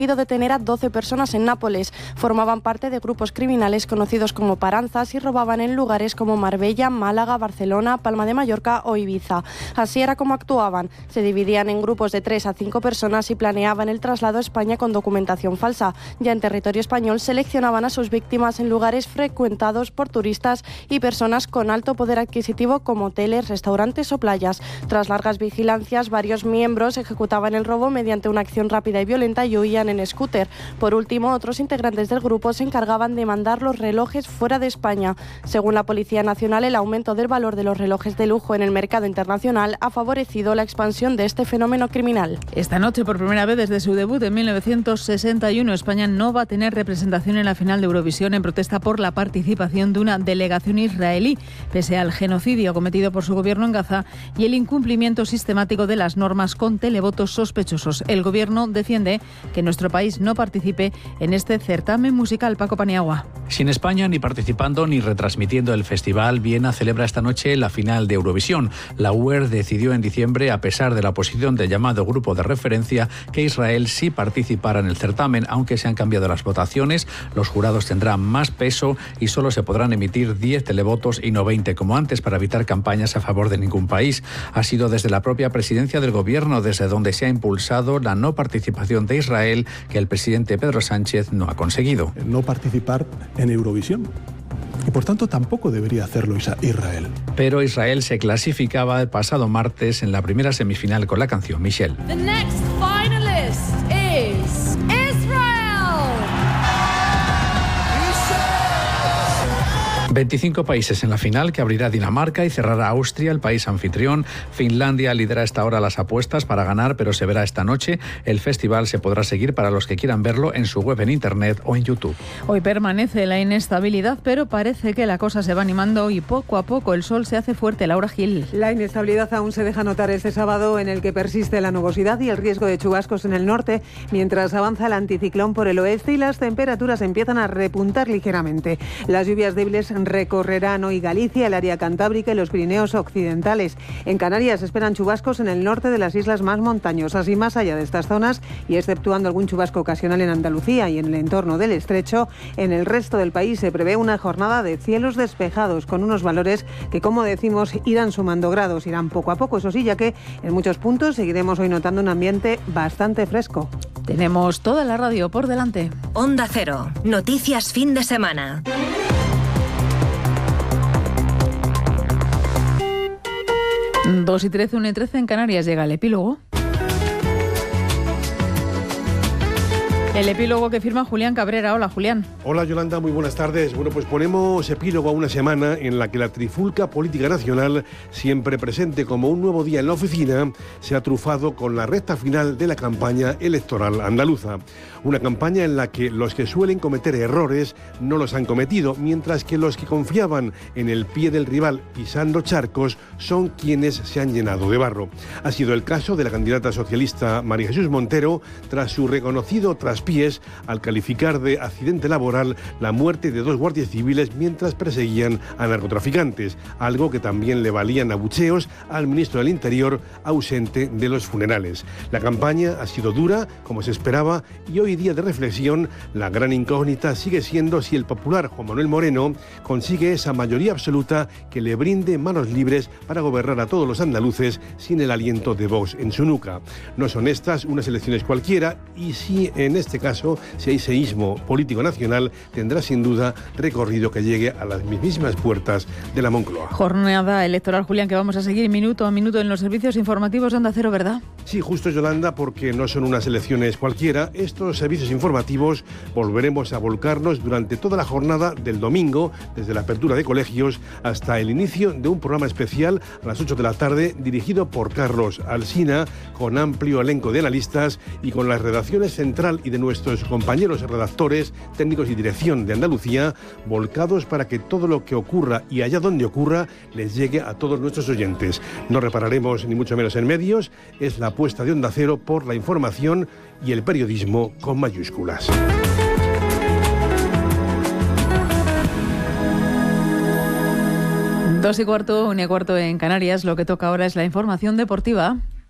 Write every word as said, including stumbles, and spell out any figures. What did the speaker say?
detener a doce personas en Nápoles. Formaban parte de grupos criminales conocidos como paranzas y robaban en lugares como Marbella, Málaga, Barcelona, Palma de Mallorca o Ibiza. Así era como actuaban. Se dividían en grupos de tres a cinco personas y planeaban el traslado a España con documentación falsa. Ya en territorio español seleccionaban a sus víctimas en lugares frecuentados por turistas y personas con alto poder adquisitivo como hoteles, restaurantes o playas. Tras largas vigilancias, varios miembros ejecutaban el robo mediante una acción rápida y violenta y huían en scooter. Por último, otros integrantes del grupo se encargaban de mandar los relojes fuera de España. Según la Policía Nacional, el aumento del valor de los relojes de lujo en el mercado internacional ha favorecido la expansión de este fenómeno criminal. Esta noche, por primera vez desde su debut en mil novecientos sesenta y uno, España no va a tener representación en la final de Eurovisión en protesta por la participación de una delegación israelí, pese al genocidio cometido por su gobierno en Gaza y el incumplimiento sistemático de las normas con televotos sospechosos. El gobierno defiende que nuestro país no participe en este certamen musical. Paco Paniagua. Sin España ni participando ni retransmitiendo el festival, Viena celebra esta noche la final de Eurovisión. La U E R decidió en diciembre, a pesar de la oposición del llamado grupo de referencia, que Israel sí participara en el certamen, aunque se han cambiado las votaciones. Los jurados tendrán más peso y solo se podrán emitir diez televotos y no veinte como antes, para evitar campañas a favor de ningún país. Ha sido desde la propia presidencia del gobierno desde donde se ha impulsado la no participación de Israel, que el presidente Pedro Sánchez no ha conseguido. No participar en Eurovisión. Y por tanto tampoco debería hacerlo Israel. Pero Israel se clasificaba el pasado martes en la primera semifinal con la canción Michelle. The next finalist is veinticinco países en la final, que abrirá Dinamarca y cerrará Austria, el país anfitrión. Finlandia lidera hasta ahora las apuestas para ganar, pero se verá esta noche. El festival se podrá seguir para los que quieran verlo en su web en internet o en YouTube. Hoy permanece la inestabilidad, pero parece que la cosa se va animando y poco a poco el sol se hace fuerte. Laura Gil. La inestabilidad aún se deja notar este sábado, en el que persiste la nubosidad y el riesgo de chubascos en el norte, mientras avanza el anticiclón por el oeste y las temperaturas empiezan a repuntar ligeramente. Las lluvias débiles recorrerán hoy Galicia, el área cantábrica y los Pirineos occidentales. En Canarias esperan chubascos en el norte de las islas más montañosas, y más allá de estas zonas, y exceptuando algún chubasco ocasional en Andalucía y en el entorno del estrecho, en el resto del país se prevé una jornada de cielos despejados, con unos valores que, como decimos, irán sumando grados, irán poco a poco, eso sí, ya que en muchos puntos seguiremos hoy notando un ambiente bastante fresco. Tenemos toda la radio por delante. Onda Cero, noticias fin de semana. dos y trece, una y trece en Canarias, llega el epílogo. El epílogo que firma Julián Cabrera. Hola, Julián. Hola, Yolanda, muy buenas tardes. Bueno, pues ponemos epílogo a una semana en la que la trifulca política nacional, siempre presente como un nuevo día en la oficina, se ha trufado con la recta final de la campaña electoral andaluza. Una campaña en la que los que suelen cometer errores no los han cometido, mientras que los que confiaban en el pie del rival pisando charcos son quienes se han llenado de barro. Ha sido el caso de la candidata socialista María Jesús Montero, tras su reconocido traspiés al calificar de accidente laboral la muerte de dos guardias civiles mientras perseguían a narcotraficantes, algo que también le valían abucheos al ministro del Interior, ausente de los funerales. La campaña ha sido dura, como se esperaba, y hoy día de reflexión, la gran incógnita sigue siendo si el popular Juan Manuel Moreno consigue esa mayoría absoluta que le brinde manos libres para gobernar a todos los andaluces sin el aliento de Vox en su nuca. No son estas unas elecciones cualquiera, y si en este caso, si hay seísmo político nacional, tendrá sin duda recorrido que llegue a las mismísimas puertas de la Moncloa. Jornada electoral, Julián, que vamos a seguir minuto a minuto en los servicios informativos de Onda Cero, ¿verdad? Sí, justo, Yolanda, porque no son unas elecciones cualquiera. Estos servicios informativos volveremos a volcarnos durante toda la jornada del domingo, desde la apertura de colegios hasta el inicio de un programa especial a las ocho de la tarde, dirigido por Carlos Alsina, con amplio elenco de analistas y con las redacciones central y de nuestros compañeros redactores, técnicos y dirección de Andalucía, volcados para que todo lo que ocurra y allá donde ocurra les llegue a todos nuestros oyentes. No repararemos ni mucho menos en medios, es la apuesta de Onda Cero por la información y el periodismo con mayúsculas. Dos y cuarto, una y cuarto en Canarias. Lo que toca ahora es la información deportiva.